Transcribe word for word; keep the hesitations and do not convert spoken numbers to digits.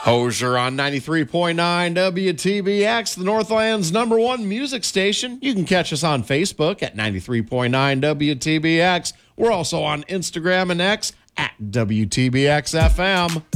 Hosier on ninety-three point nine W T B X, the Northland's number one music station. You can catch us on Facebook at ninety-three point nine W T B X. We're also on Instagram and X at W T B X F M.